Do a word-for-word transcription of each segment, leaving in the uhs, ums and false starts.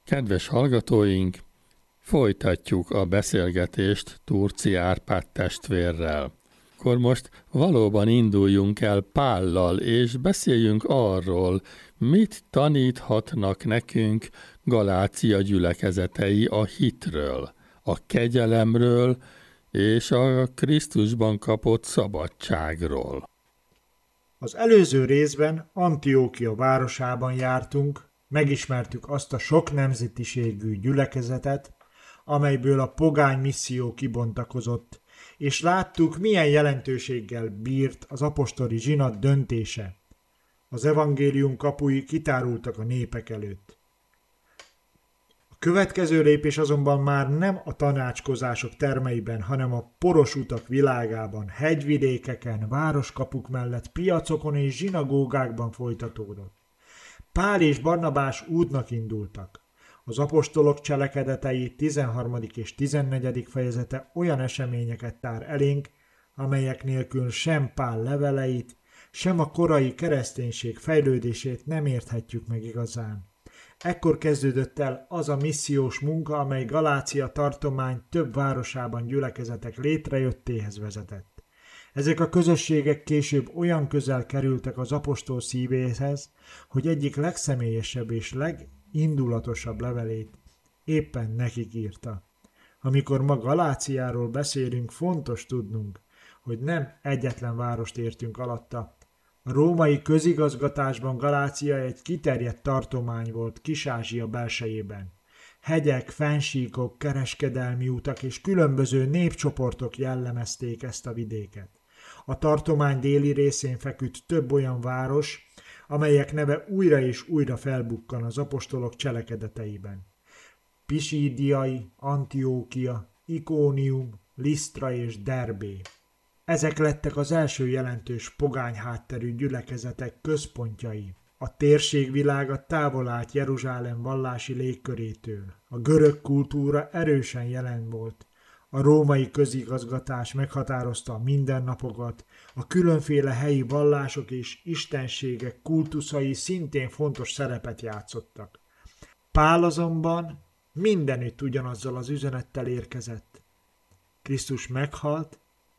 Kedves hallgatóink, folytatjuk a beszélgetést Turci Árpád testvérrel. Akkor most valóban induljunk el Pállal, és beszéljünk arról, mit taníthatnak nekünk Galácia gyülekezetei a hitről, a kegyelemről és a Krisztusban kapott szabadságról. Az előző részben Antiókia városában jártunk, megismertük azt a sok nemzetiségű gyülekezetet, amelyből a pogány misszió kibontakozott, és láttuk, milyen jelentőséggel bírt az apostoli zsinat döntése. Az evangélium kapui kitárultak a népek előtt. A következő lépés azonban már nem a tanácskozások termeiben, hanem a poros utak világában, hegyvidékeken, városkapuk mellett, piacokon és zsinagógákban folytatódott. Pál és Barnabás útnak indultak. Az apostolok cselekedetei tizenharmadik és tizennegyedik fejezete olyan eseményeket tár elénk, amelyek nélkül sem Pál leveleit, sem a korai kereszténység fejlődését nem érthetjük meg igazán. Ekkor kezdődött el az a missziós munka, amely Galácia tartomány több városában gyülekezetek létrejöttéhez vezetett. Ezek a közösségek később olyan közel kerültek az apostol szívéhez, hogy egyik legszemélyesebb és legindulatosabb levelét éppen nekik írta. Amikor ma Galáciáról beszélünk, fontos tudnunk, hogy nem egyetlen várost értünk alatta. A római közigazgatásban Galácia egy kiterjedt tartomány volt Kis-Ázsia belsejében. Hegyek, fennsíkok, kereskedelmi utak és különböző népcsoportok jellemezték ezt a vidéket. A tartomány déli részén feküdt több olyan város, amelyek neve újra és újra felbukkan az apostolok cselekedeteiben. Pisídiai, Antiókia, Ikónium, Lisztra és Derbé. Ezek lettek az első jelentős pogány hátterű gyülekezetek központjai. A térség világa távol állt Jeruzsálem vallási légkörétől. A görög kultúra erősen jelen volt. A római közigazgatás meghatározta a mindennapokat, a különféle helyi vallások és istenségek kultuszai szintén fontos szerepet játszottak. Pál azonban mindenütt ugyanazzal az üzenettel érkezett. Krisztus meghalt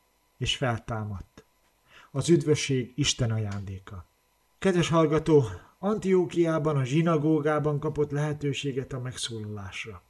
és feltámadt. Az üdvösség Isten ajándéka. Kedves hallgató, Antiókiában a zsinagógában kapott lehetőséget a megszólalásra.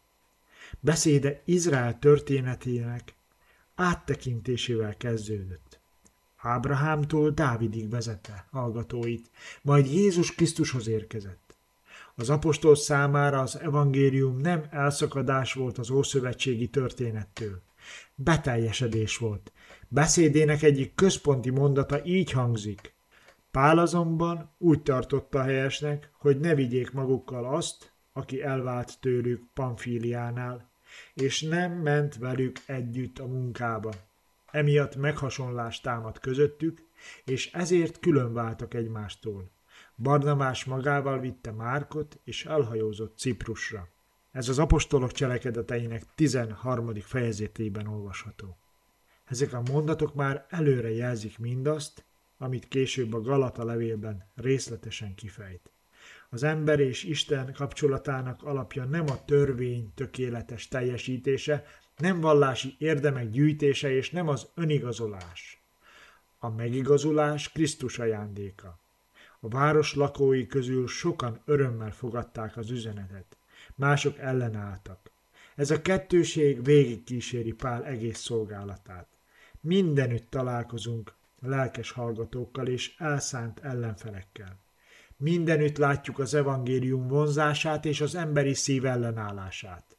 Beszéde Izrael történetének áttekintésével kezdődött. Ábrahámtól Dávidig vezette hallgatóit, majd Jézus Krisztushoz érkezett. Az apostol számára az evangélium nem elszakadás volt az ószövetségi történettől. Beteljesedés volt. Beszédének egyik központi mondata így hangzik. Pál azonban úgy tartotta helyesnek, hogy ne vigyék magukkal azt, aki elvált tőlük Pamfíliánál, és nem ment velük együtt a munkába. Emiatt meghasonlás támadt közöttük, és ezért külön váltak egymástól. Barnabás magával vitte Márkot, és elhajózott Ciprusra. Ez az apostolok cselekedeteinek tizenharmadik fejezetében olvasható. Ezek a mondatok már előre jelzik mindazt, amit később a Galata levélben részletesen kifejt. Az ember és Isten kapcsolatának alapja nem a törvény tökéletes teljesítése, nem vallási érdemek gyűjtése és nem az önigazolás. A megigazulás Krisztus ajándéka. A város lakói közül sokan örömmel fogadták az üzenetet, mások ellenálltak. Ez a kettőség végigkíséri Pál egész szolgálatát. Mindenütt találkozunk lelkes hallgatókkal és elszánt ellenfelekkel. Mindenütt látjuk az evangélium vonzását és az emberi szív ellenállását.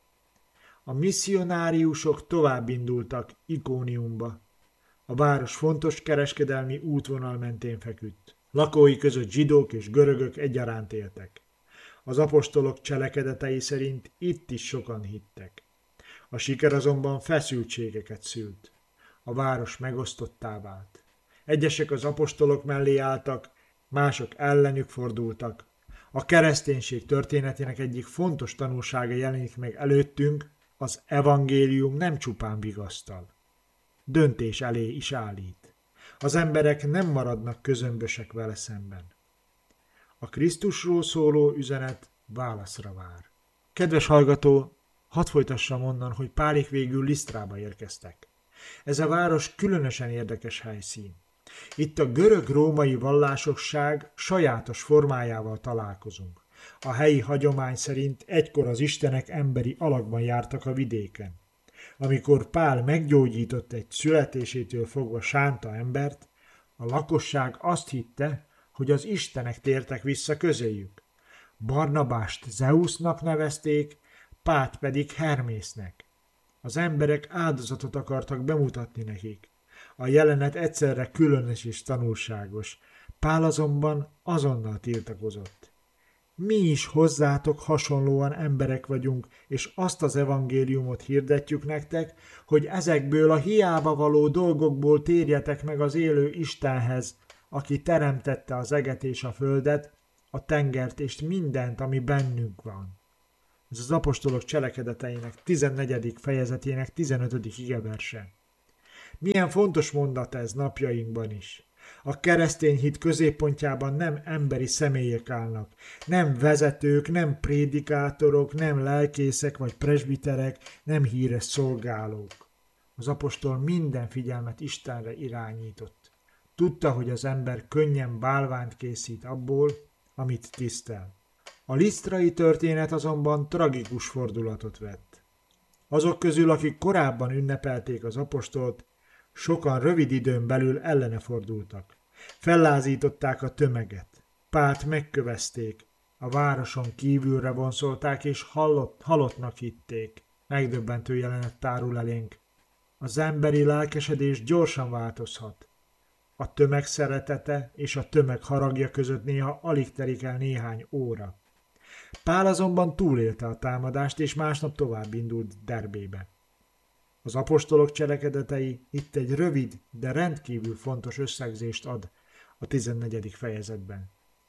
A misszionáriusok tovább indultak Ikóniumba. A város fontos kereskedelmi útvonal mentén feküdt. Lakói között zsidók és görögök egyaránt éltek. Az apostolok cselekedetei szerint itt is sokan hittek. A siker azonban feszültségeket szült. A város megosztottá vált. Egyesek az apostolok mellé álltak, mások ellenük fordultak. A kereszténység történetének egyik fontos tanulsága jelenik meg előttünk, az evangélium nem csupán vigasztal. Döntés elé is állít. Az emberek nem maradnak közömbösek vele szemben. A Krisztusról szóló üzenet válaszra vár. Kedves hallgató, hadd folytassam onnan, hogy Pálék végül Lisztrába érkeztek. Ez a város különösen érdekes helyszín. Itt a görög-római vallásosság sajátos formájával találkozunk. A helyi hagyomány szerint egykor az istenek emberi alakban jártak a vidéken. Amikor Pál meggyógyított egy születésétől fogva sánta embert, a lakosság azt hitte, hogy az istenek tértek vissza közéjük. Barnabást Zeusnak nevezték, Pált pedig Hermésznek. Az emberek áldozatot akartak bemutatni nekik. A jelenet egyszerre különös és tanulságos. Pál azonban azonnal tiltakozott. Mi is hozzátok hasonlóan emberek vagyunk, és azt az evangéliumot hirdetjük nektek, hogy ezekből a hiába való dolgokból térjetek meg az élő Istenhez, aki teremtette az eget és a földet, a tengert és mindent, ami bennünk van. Ez az apostolok cselekedeteinek tizennegyedik fejezetének tizenötödik igeverse. Milyen fontos mondat ez napjainkban is. A keresztény hit középpontjában nem emberi személyek állnak, nem vezetők, nem prédikátorok, nem lelkészek vagy presbiterek, nem híres szolgálók. Az apostol minden figyelmet Istenre irányított. Tudta, hogy az ember könnyen bálványt készít abból, amit tisztel. A lisztrai történet azonban tragikus fordulatot vett. Azok közül, akik korábban ünnepelték az apostolt, sokan rövid időn belül ellene fordultak. Fellázították a tömeget. Pált megkövezték, a városon kívülre vonszolták és halott, halottnak hitték. Megdöbbentő jelenet tárul elénk. Az emberi lelkesedés gyorsan változhat. A tömeg szeretete és a tömeg haragja között néha alig telik el néhány óra. Pál azonban túlélte a támadást, és másnap tovább indult Derbébe. Az apostolok cselekedetei itt egy rövid, de rendkívül fontos összegzést ad a tizennegyedik fejezetben.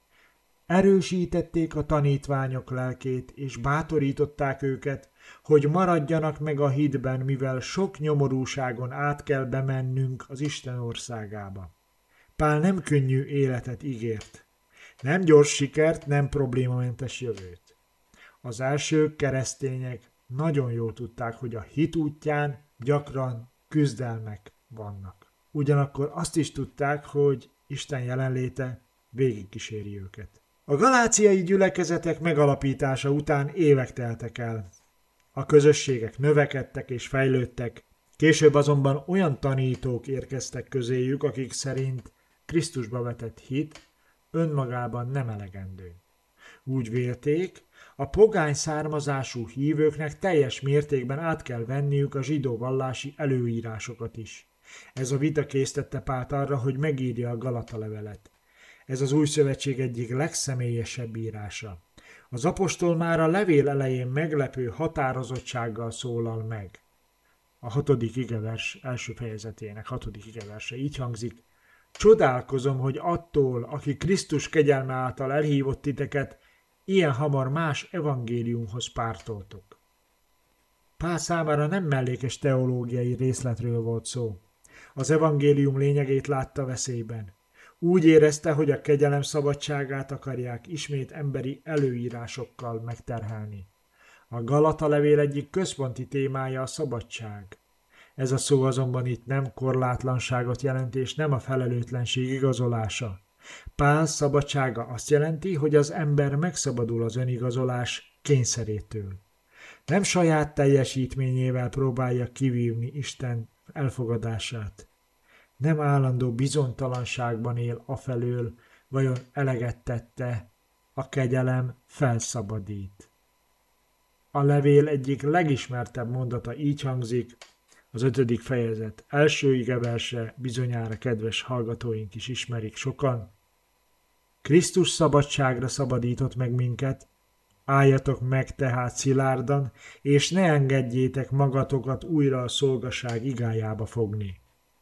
Erősítették a tanítványok lelkét, és bátorították őket, hogy maradjanak meg a hitben, mivel sok nyomorúságon át kell bemennünk az Isten országába. Pál nem könnyű életet ígért. Nem gyors sikert, nem problémamentes jövőt. Az első keresztények nagyon jól tudták, hogy a hit útján gyakran küzdelmek vannak. Ugyanakkor azt is tudták, hogy Isten jelenléte végigkíséri őket. A galáciai gyülekezetek megalapítása után évek teltek el. A közösségek növekedtek és fejlődtek, később azonban olyan tanítók érkeztek közéjük, akik szerint Krisztusba vetett hit önmagában nem elegendő. Úgy vélték, a pogány származású hívőknek teljes mértékben át kell venniük a zsidó vallási előírásokat is. Ez a vita késztette Pált arra, hogy megírja a Galata levelet. Ez az új szövetség egyik legszemélyesebb írása. Az apostol már a levél elején meglepő határozottsággal szólal meg. A hatodik igevers első fejezetének hatodik igeverse így hangzik: Csodálkozom, hogy attól, aki Krisztus kegyelme által elhívott titeket, ilyen hamar más evangéliumhoz pártoltok. Pál számára nem mellékes teológiai részletről volt szó. Az evangélium lényegét látta veszélyben. Úgy érezte, hogy a kegyelem szabadságát akarják ismét emberi előírásokkal megterhelni. A Galata levél egyik központi témája a szabadság. Ez a szó azonban itt nem korlátlanságot jelent, és nem a felelőtlenség igazolása. Pál szabadsága azt jelenti, hogy az ember megszabadul az önigazolás kényszerétől. Nem saját teljesítményével próbálja kivívni Isten elfogadását. Nem állandó bizonytalanságban él afelől, vajon eleget tette, a kegyelem felszabadít. A levél egyik legismertebb mondata így hangzik, az ötödik fejezet első igeverse, bizonyára kedves hallgatóink is ismerik sokan. Krisztus szabadságra szabadított meg minket, álljatok meg tehát szilárdan, és ne engedjétek magatokat újra a szolgaság igájába fogni.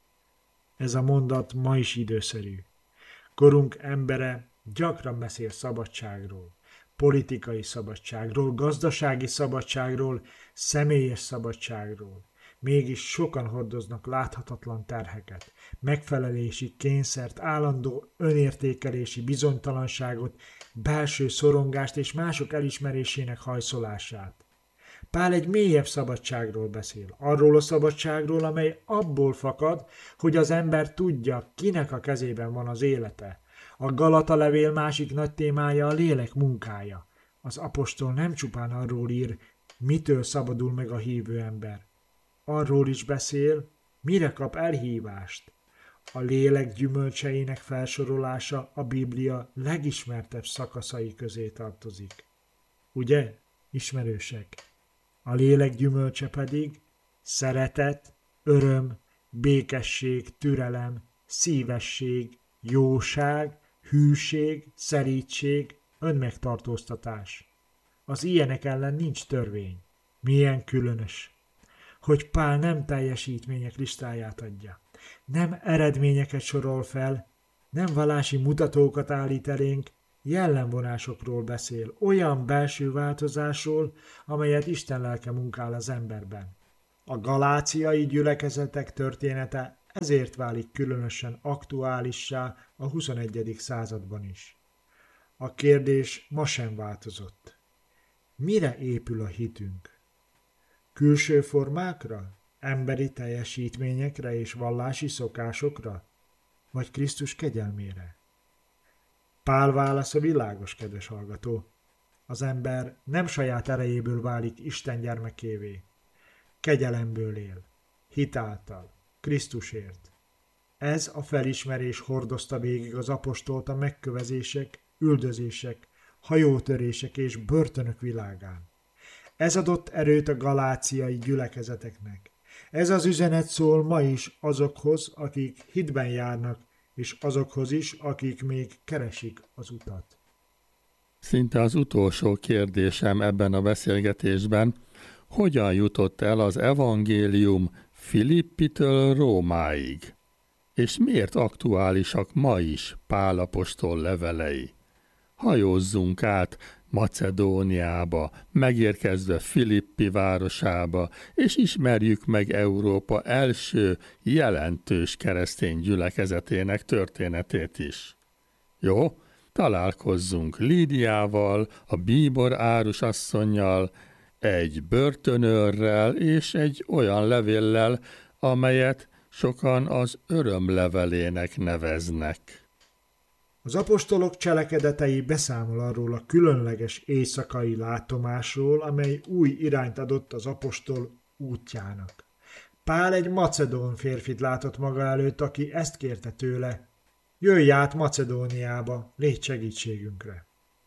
Ez a mondat ma is időszerű. Korunk embere gyakran beszél szabadságról, politikai szabadságról, gazdasági szabadságról, személyes szabadságról. Mégis sokan hordoznak láthatatlan terheket, megfelelési kényszert, állandó önértékelési bizonytalanságot, belső szorongást és mások elismerésének hajszolását. Pál egy mélyebb szabadságról beszél, arról a szabadságról, amely abból fakad, hogy az ember tudja, kinek a kezében van az élete. A Galata levél másik nagy témája a lélek munkája. Az apostol nem csupán arról ír, mitől szabadul meg a hívő ember. Arról is beszél, mire kap elhívást. A lélek gyümölcseinek felsorolása a Biblia legismertebb szakaszai közé tartozik. Ugye, ismerősek? A lélek gyümölcse pedig szeretet, öröm, békesség, türelem, szívesség, jóság, hűség, szerítség, önmegtartóztatás. Az ilyenek ellen nincs törvény. Milyen különös, hogy Pál nem teljesítmények listáját adja, nem eredményeket sorol fel, nem vallási mutatókat állít elénk, jellemvonásokról beszél, olyan belső változásról, amelyet Isten lelke munkál az emberben. A galáciai gyülekezetek története ezért válik különösen aktuálissá a huszonegyedik században is. A kérdés ma sem változott. Mire épül a hitünk? Külső formákra, emberi teljesítményekre és vallási szokásokra, vagy Krisztus kegyelmére? Pál válasza világos, kedves hallgató. Az ember nem saját erejéből válik Isten gyermekévé. Kegyelemből él, hit által, Krisztusért. Ez a felismerés hordozta végig az apostolt a megkövezések, üldözések, hajótörések és börtönök világán. Ez adott erőt a galáciai gyülekezeteknek. Ez az üzenet szól ma is azokhoz, akik hitben járnak, és azokhoz is, akik még keresik az utat. Szinte az utolsó kérdésem ebben a beszélgetésben, hogyan jutott el az evangélium Filippitől Rómáig? És miért aktuálisak ma is Pál apostol levelei? Hajózzunk át Macedóniába, megérkezve Filippi városába, és ismerjük meg Európa első jelentős keresztény gyülekezetének történetét is. Jó? Találkozzunk Lídiával, a bíbor árusasszonnyal, egy börtönőrrel és egy olyan levéllel, amelyet sokan az örömlevelének neveznek. Az apostolok cselekedetei beszámol arról a különleges éjszakai látomásról, amely új irányt adott az apostol útjának. Pál egy macedón férfit látott maga előtt, aki ezt kérte tőle: jöjj át Macedóniába, légy segítségünkre.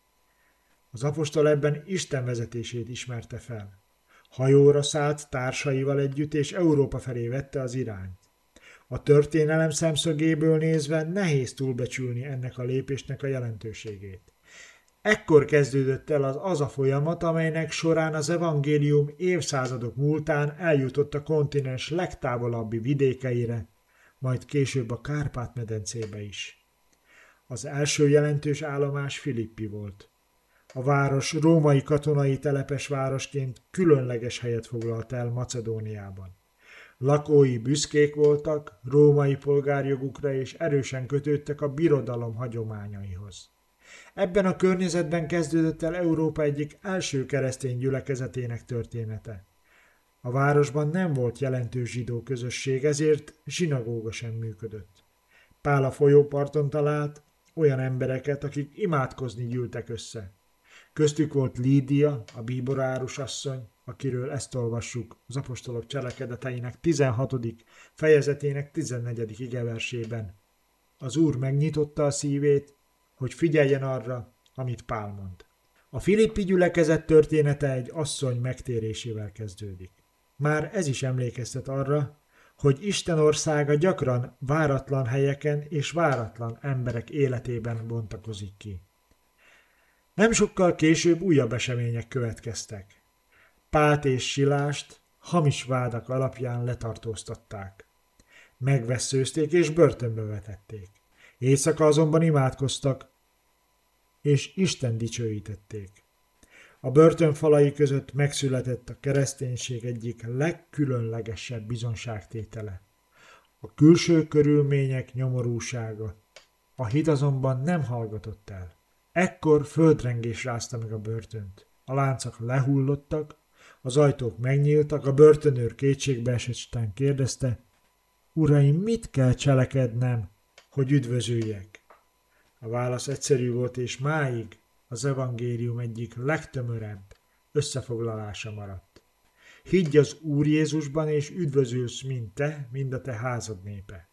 Az apostol ebben Isten vezetését ismerte fel. Hajóra szállt társaival együtt, és Európa felé vette az irányt. A történelem szemszögéből nézve nehéz túlbecsülni ennek a lépésnek a jelentőségét. Ekkor kezdődött el az az a folyamat, amelynek során az evangélium évszázadok múltán eljutott a kontinens legtávolabbi vidékeire, majd később a Kárpát-medencébe is. Az első jelentős állomás Filippi volt. A város római katonai telepes városként különleges helyet foglalt el Macedóniában. Lakói büszkék voltak római polgárjogukra és erősen kötődtek a birodalom hagyományaihoz. Ebben a környezetben kezdődött el Európa egyik első keresztény gyülekezetének története. A városban nem volt jelentős zsidó közösség, ezért zsinagóga sem működött. Pál a folyóparton talált olyan embereket, akik imádkozni gyűltek össze. Köztük volt Lídia, a bíborárus asszony, akiről ezt olvassuk az apostolok cselekedeteinek tizenhatodik fejezetének tizennegyedik igeversében. Az Úr megnyitotta a szívét, hogy figyeljen arra, amit Pál mond. A filippi gyülekezet története egy asszony megtérésével kezdődik. Már ez is emlékeztet arra, hogy Isten országa gyakran váratlan helyeken és váratlan emberek életében bontakozik ki. Nem sokkal később újabb események következtek. Pált és Silást hamis vádak alapján letartóztatták. Megvesszőzték és börtönbe vetették. Éjszaka azonban imádkoztak, és Isten dicsőítették. A börtön falai között megszületett a kereszténység egyik legkülönlegesebb bizonságtétele. A külső körülmények nyomorúsága. A hit azonban nem hallgatott el. Ekkor földrengés rázta meg a börtönt. A láncak lehullottak, az ajtók megnyíltak, a börtönőr kétségbeesetten kérdezte: Uraim, mit kell cselekednem, hogy üdvözüljek? A válasz egyszerű volt, és máig az evangélium egyik legtömörebb összefoglalása maradt. Higgy az Úr Jézusban, és üdvözülsz mind te, mind a te házad népe.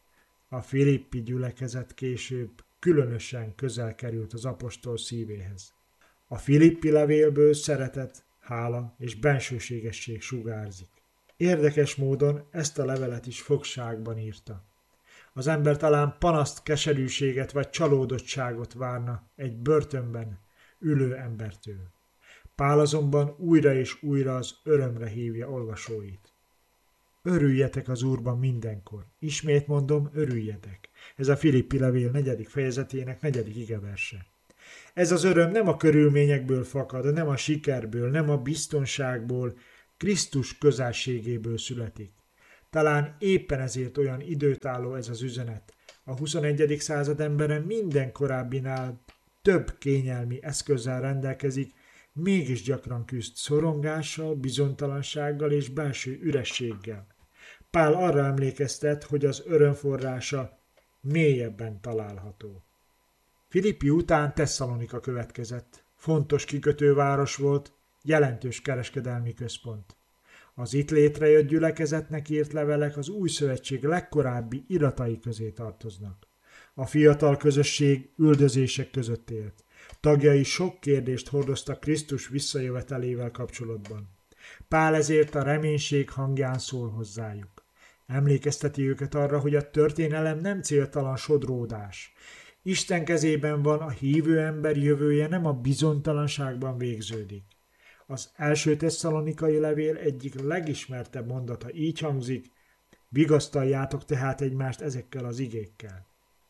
A filippi gyülekezet később különösen közel került az apostol szívéhez. A filippi levélből szeretet, hála és bensőségesség sugárzik. Érdekes módon ezt a levelet is fogságban írta. Az ember talán panaszt, keserűséget vagy csalódottságot várna egy börtönben ülő embertől. Pál azonban újra és újra az örömre hívja olvasóit. Örüljetek az Úrban mindenkor. Ismét mondom, örüljetek. Ez a Filippi levél negyedik fejezetének negyedik igeverse. Ez az öröm nem a körülményekből fakad, nem a sikerből, nem a biztonságból, Krisztus közelségéből születik. Talán éppen ezért olyan időtálló ez az üzenet. A huszonegyedik század embere minden korábbinál több kényelmi eszközzel rendelkezik, mégis gyakran küzd szorongással, bizonytalansággal és belső ürességgel. Pál arra emlékeztet, hogy az öröm forrása mélyebben található. Filippi után Tesszalonika következett. Fontos kikötőváros volt, jelentős kereskedelmi központ. Az itt létrejött gyülekezetnek írt levelek az új szövetség legkorábbi iratai közé tartoznak. A fiatal közösség üldözések között élt. Tagjai sok kérdést hordoztak Krisztus visszajövetelével kapcsolatban. Pál ezért a reménység hangján szól hozzájuk. Emlékezteti őket arra, hogy a történelem nem céltalan sodródás. Isten kezében van, a hívő ember jövője nem a bizonytalanságban végződik. Az első tesszalonikai levél egyik legismertebb mondata így hangzik: vigasztaljátok tehát egymást ezekkel az igékkel.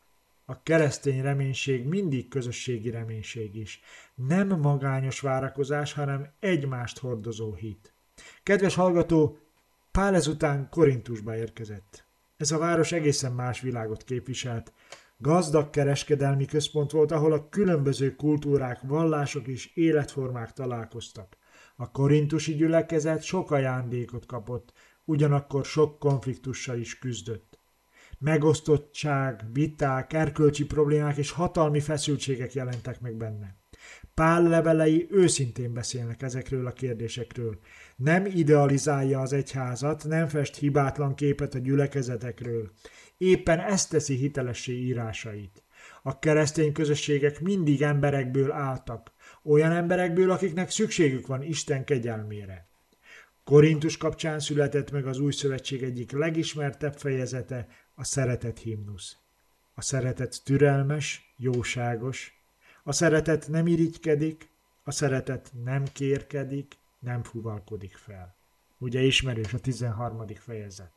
A keresztény reménység mindig közösségi reménység is. Nem magányos várakozás, hanem egymást hordozó hit. Kedves hallgató, Pál ezután Korintusba érkezett. Ez a város egészen más világot képviselt. Gazdag kereskedelmi központ volt, ahol a különböző kultúrák, vallások és életformák találkoztak. A korintusi gyülekezet sok ajándékot kapott, ugyanakkor sok konfliktussal is küzdött. Megosztottság, viták, erkölcsi problémák és hatalmi feszültségek jelentek meg benne. Pál levelei őszintén beszélnek ezekről a kérdésekről. Nem idealizálja az egyházat, nem fest hibátlan képet a gyülekezetekről. Éppen ezt teszi hitelessé írásait. A keresztény közösségek mindig emberekből álltak, olyan emberekből, akiknek szükségük van Isten kegyelmére. Korintus kapcsán született meg az új szövetség egyik legismertebb fejezete, a szeretet himnusz. A szeretet türelmes, jóságos, a szeretet nem irigykedik, a szeretet nem kérkedik, nem fuvalkodik fel. Ugye ismerős a tizenharmadik fejezet.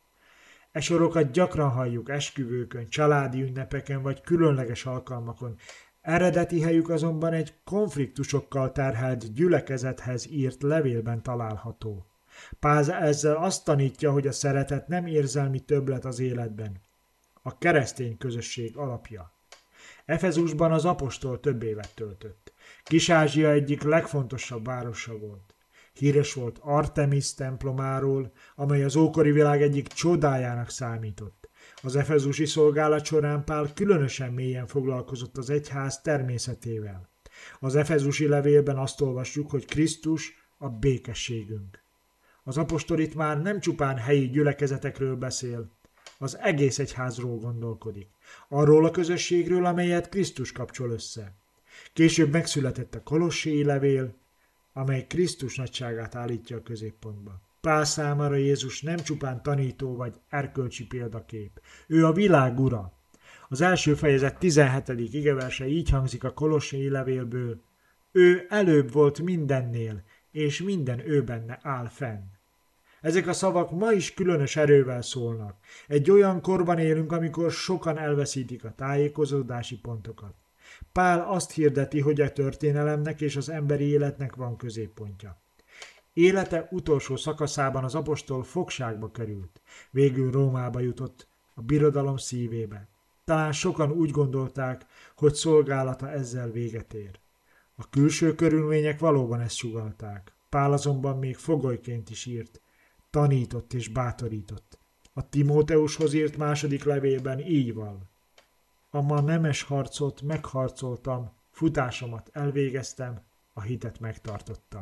E sorokat gyakran halljuk esküvőkön, családi ünnepeken vagy különleges alkalmakon. Eredeti helyük azonban egy konfliktusokkal terhelt gyülekezethez írt levélben található. Pál ezzel azt tanítja, hogy a szeretet nem érzelmi többlet az életben. A keresztény közösség alapja. Efezusban az apostol több évet töltött. Kis-Ázsia egyik legfontosabb városa volt. Híres volt Artemis templomáról, amely az ókori világ egyik csodájának számított. Az efezusi szolgálat során Pál különösen mélyen foglalkozott az egyház természetével. Az efezusi levélben azt olvassuk, hogy Krisztus a békességünk. Az apostol itt már nem csupán helyi gyülekezetekről beszél, az egész egyházról gondolkodik. Arról a közösségről, amelyet Krisztus kapcsol össze. Később megszületett a kolossai levél, amely Krisztus nagyságát állítja a középpontba. Pál számára Jézus nem csupán tanító vagy erkölcsi példakép. Ő a világ ura. Az első fejezet tizenhetedik igeverse így hangzik a kolossai levélből: ő előbb volt mindennél, és minden ő benne áll fenn. Ezek a szavak ma is különös erővel szólnak. Egy olyan korban élünk, amikor sokan elveszítik a tájékozódási pontokat. Pál azt hirdeti, hogy a történelemnek és az emberi életnek van középpontja. Élete utolsó szakaszában az apostol fogságba került, végül Rómába jutott, a birodalom szívébe. Talán sokan úgy gondolták, hogy szolgálata ezzel véget ér. A külső körülmények valóban ezt sugallták. Pál azonban még fogolyként is írt, tanított és bátorított. A Timóteushoz írt második levélben így van. A ma nemes harcot megharcoltam, futásomat elvégeztem, a hitet megtartottam.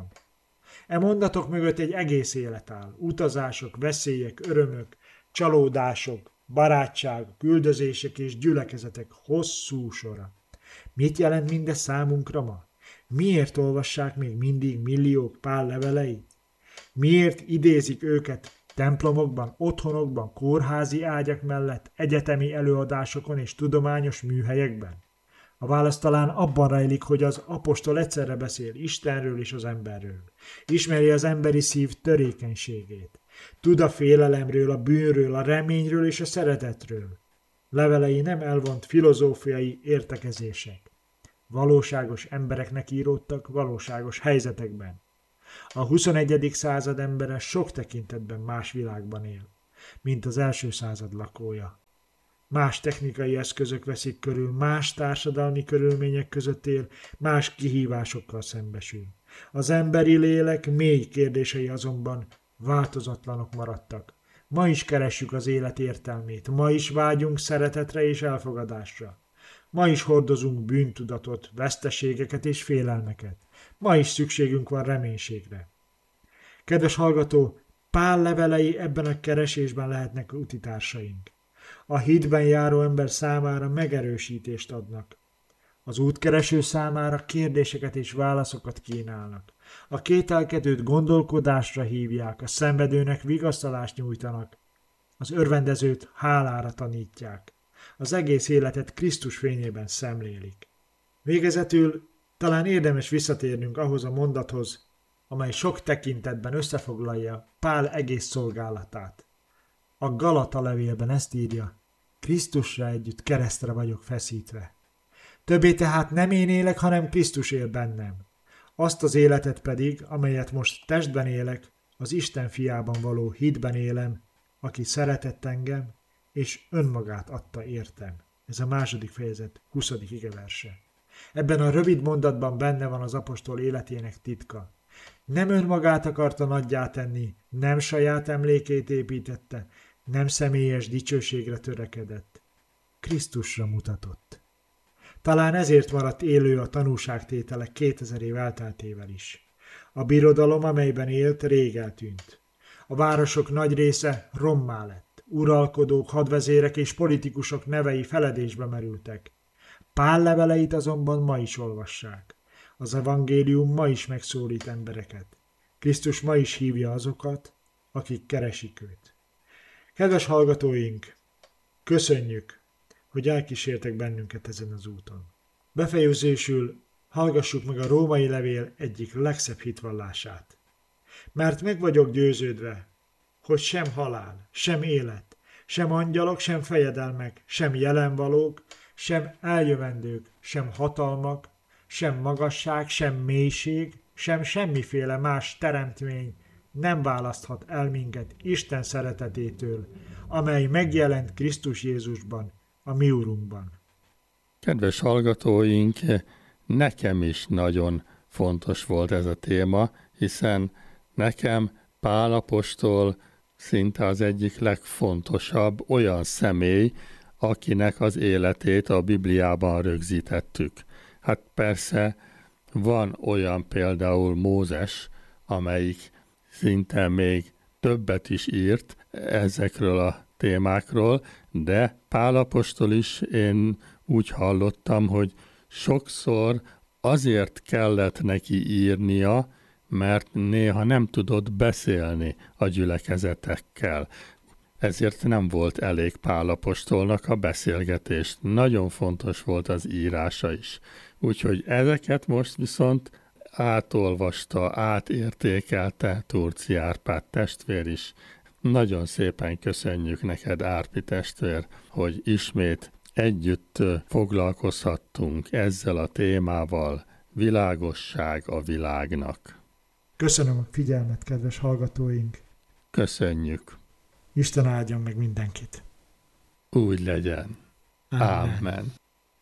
E mondatok mögött egy egész élet áll. Utazások, veszélyek, örömök, csalódások, barátságok, üldözések és gyülekezetek hosszú sora. Mit jelent mindez számunkra ma? Miért olvassák még mindig milliók Pál leveleit? Miért idézik őket templomokban, otthonokban, kórházi ágyak mellett, egyetemi előadásokon és tudományos műhelyekben? A válasz talán abban rejlik, hogy az apostol egyszerre beszél Istenről és az emberről. Ismeri az emberi szív törékenységét. Tud a félelemről, a bűnről, a reményről és a szeretetről. Levelei nem elvont filozófiai értekezések. Valóságos embereknek íródtak valóságos helyzetekben. A huszonegyedik század embere sok tekintetben más világban él, mint az első század lakója. Más technikai eszközök veszik körül, más társadalmi körülmények között él, más kihívásokkal szembesül. Az emberi lélek mély kérdései azonban változatlanok maradtak. Ma is keressük az élet értelmét, ma is vágyunk szeretetre és elfogadásra. Ma is hordozunk bűntudatot, veszteségeket és félelmeket. Ma is szükségünk van reménységre. Kedves hallgató, Pál levelei ebben a keresésben lehetnek utitársaink. A hitben járó ember számára megerősítést adnak. Az útkereső számára kérdéseket és válaszokat kínálnak. A kételkedőt gondolkodásra hívják, a szenvedőnek vigasztalást nyújtanak, az örvendezőt hálára tanítják. Az egész életet Krisztus fényében szemlélik. Végezetül talán érdemes visszatérnünk ahhoz a mondathoz, amely sok tekintetben összefoglalja Pál egész szolgálatát. A Galata levélben ezt írja, Krisztusra együtt keresztre vagyok feszítve. Többé tehát nem én élek, hanem Krisztus él bennem. Azt az életet pedig, amelyet most testben élek, az Isten fiában való hitben élem, aki szeretett engem, és önmagát adta értem. Ez a második fejezet huszadik igeverse. Ebben a rövid mondatban benne van az apostol életének titka. Nem önmagát akarta nagyjá tenni, nem saját emlékét építette, nem személyes dicsőségre törekedett. Krisztusra mutatott. Talán ezért maradt élő a tanúságtétele kétezer év elteltével is. A birodalom, amelyben élt, rég eltűnt. A városok nagy része rommá lett. Uralkodók, hadvezérek és politikusok nevei feledésbe merültek. Pál leveleit azonban ma is olvassák. Az evangélium ma is megszólít embereket. Krisztus ma is hívja azokat, akik keresik őt. Kedves hallgatóink, köszönjük, hogy elkísértek bennünket ezen az úton. Befejezésül hallgassuk meg a római levél egyik legszebb hitvallását. Mert meg vagyok győződve, hogy sem halál, sem élet, sem angyalok, sem fejedelmek, sem jelenvalók, sem eljövendők, sem hatalmak, sem magasság, sem mélység, sem semmiféle más teremtmény nem választhat el minket Isten szeretetétől, amely megjelent Krisztus Jézusban, a mi Urunkban. Kedves hallgatóink, nekem is nagyon fontos volt ez a téma, hiszen nekem Pál apostol szinte az egyik legfontosabb olyan személy, akinek az életét a Bibliában rögzítettük. Hát persze van olyan például Mózes, amelyik szinte még többet is írt ezekről a témákról, de Pál apostol is, én úgy hallottam, hogy sokszor azért kellett neki írnia, mert néha nem tudott beszélni a gyülekezetekkel. Ezért nem volt elég Pál apostolnak a beszélgetés. Nagyon fontos volt az írása is. Úgyhogy ezeket most viszont átolvasta, átértékelte Turci Árpád testvér is. Nagyon szépen köszönjük neked, Árpi testvér, hogy ismét együtt foglalkozhattunk ezzel a témával, világosság a világnak. Köszönöm a figyelmet, kedves hallgatóink! Köszönjük! Isten áldjon meg mindenkit! Úgy legyen. Amen. Amen.